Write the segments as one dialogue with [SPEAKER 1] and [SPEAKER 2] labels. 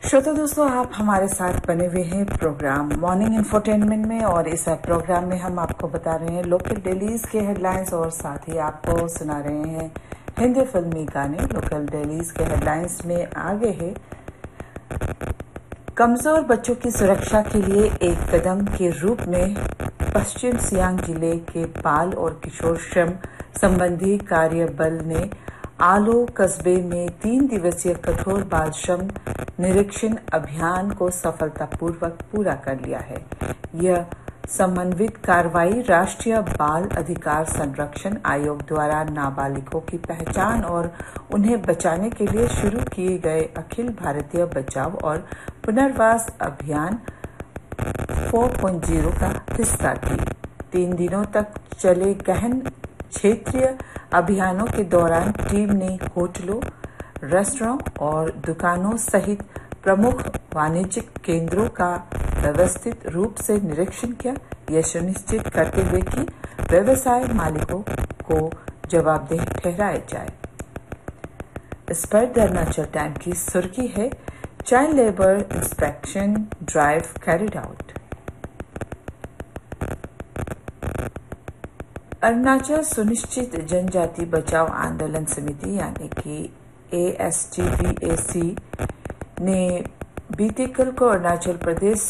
[SPEAKER 1] श्रोता दोस्तों, आप हमारे साथ बने हुए हैं प्रोग्राम मॉर्निंग इंफोटेनमेंट में, और इस प्रोग्राम में हम आपको बता रहे हैं लोकल डेलीज के हेडलाइंस और साथ ही आपको सुना रहे हैं हिंदी फिल्मी गाने। लोकल डेलीज के हेडलाइंस में आगे है, कमजोर बच्चों की सुरक्षा के लिए एक कदम के रूप में पश्चिम सियांग जिले के बाल और किशोर श्रम संबंधी कार्य बल ने आलो कस्बे में 3 दिवसीय कठोर बाल श्रम निरीक्षण अभियान को सफलतापूर्वक पूरा कर लिया है। यह समन्वित कार्रवाई राष्ट्रीय बाल अधिकार संरक्षण आयोग द्वारा नाबालिगों की पहचान और उन्हें बचाने के लिए शुरू किए गए अखिल भारतीय बचाव और पुनर्वास अभियान 4.0 का हिस्सा थी। 3 दिनों तक चले गहन क्षेत्रीय अभियानों के दौरान टीम ने होटलों, रेस्टोरों और दुकानों सहित प्रमुख वाणिज्यिक केंद्रों का व्यवस्थित रूप से निरीक्षण किया, यह सुनिश्चित करते हुए कि व्यवसाय मालिकों को जवाबदेह ठहराया जाए। इस पर द अरुणाचल टाइम्स की सुर्खी है, child labour inspection drive carried out. Arunachal सुनिश्चित जनजाति बचाओ आंदोलन समिति यानी कि ASTBAC ने बीते कल को अरुणाचल प्रदेश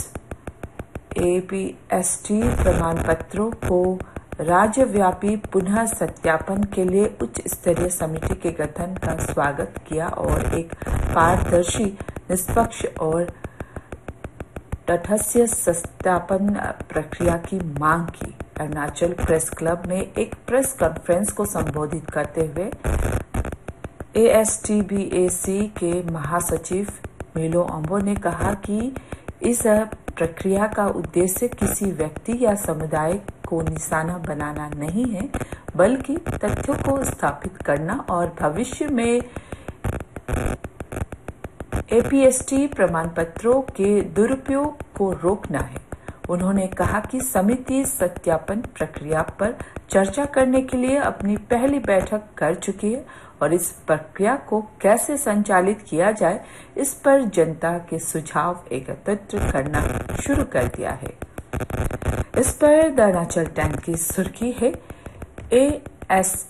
[SPEAKER 1] APST प्रमाण पत्रों को राज्यव्यापी पुनः सत्यापन के लिए उच्च स्तरीय समिति के गठन का स्वागत किया और एक पारदर्शी, निष्पक्ष और तटस्थ सत्यापन प्रक्रिया की मांग की। अरुणाचल प्रेस क्लब में एक प्रेस कॉन्फ्रेंस को संबोधित करते हुए ASTBAC के महासचिव मिलो अम्बो ने कहा कि इस प्रक्रिया का उद्देश्य किसी व्यक्ति या समुदाय को निशाना बनाना नहीं है, बल्कि तथ्यों को स्थापित करना और भविष्य में APST प्रमाण पत्रों के दुरुपयोग को रोकना है। उन्होंने कहा कि समिति सत्यापन प्रक्रिया पर चर्चा करने के लिए अपनी पहली बैठक कर चुकी है और इस प्रक्रिया को कैसे संचालित किया जाए, इस पर जनता के सुझाव एकत्रित करना शुरू कर दिया है। इस पर द अरुणाचल टाइम्स की सुर्खी है,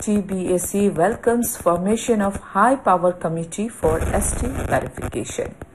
[SPEAKER 1] ASTBAC welcomes formation of high power committee for ST verification।